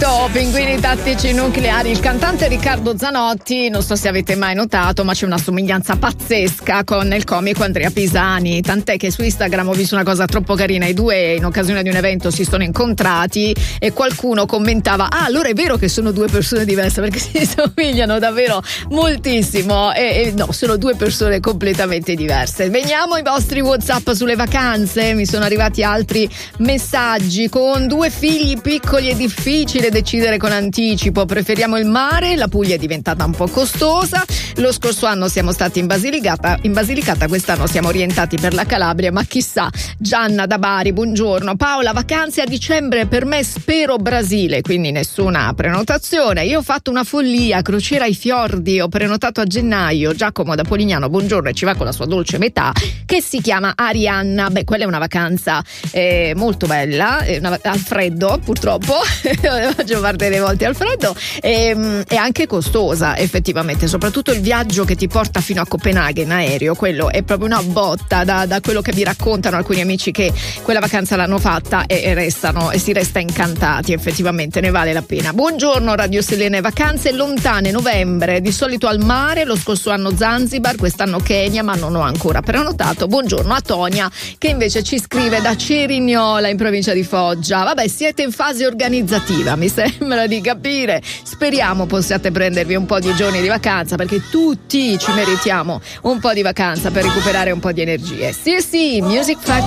Vito, Pinguini Tattici Nucleari. Il cantante Riccardo Zanotti, non so se avete mai notato, ma c'è una somiglianza pazzesca con il comico Andrea Pisani, tant'è che su Instagram ho visto una cosa troppo carina. I due in occasione di un evento si sono incontrati e qualcuno commentava: ah, allora è vero che sono due persone diverse, perché si somigliano davvero moltissimo. E no, sono due persone completamente diverse. Veniamo ai vostri WhatsApp sulle vacanze. Mi sono arrivati altri messaggi. Con 2 figli piccoli è difficile decidere con anticipo, preferiamo il mare, la Puglia è diventata un po' costosa, lo scorso anno siamo stati in Basilicata, quest'anno siamo orientati per la Calabria, ma chissà. Gianna da Bari, buongiorno. Paola, vacanze a dicembre per me, spero Brasile, quindi nessuna prenotazione. Io ho fatto una follia, crociera ai fiordi, ho prenotato a gennaio. Giacomo da Polignano, buongiorno, e ci va con la sua dolce metà che si chiama Arianna. Beh, quella è una vacanza molto bella, al freddo purtroppo faccio parte delle volte al freddo, è anche costosa effettivamente, soprattutto il viaggio che ti porta fino a Copenaghen aereo, quello è proprio una botta. Da quello che mi raccontano alcuni amici che quella vacanza l'hanno fatta e si resta incantati, effettivamente ne vale la pena. Buongiorno Radio Selene, vacanze lontane, novembre, di solito al mare, lo scorso anno Zanzibar, quest'anno Kenya, ma non ho ancora prenotato. Buongiorno a Tonia che invece ci scrive da Cerignola in provincia di Foggia. Vabbè, siete in fase organizzativa, mi sembra di capire. Speriamo possiate prendervi un po' di giorni di vacanza, perché tutti ci meritiamo un po' di vacanza per recuperare un po' di energie. Sì, Music Factory.